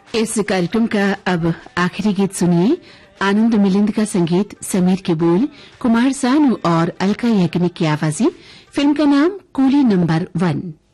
इस कार्यक्रम का अब आखिरी गीत सुनिए। आनंद मिलिंद का संगीत, समीर के बोल, कुमार सानू और अलका याग्निक की आवाजें। फिल्म का नाम कूली नंबर 1।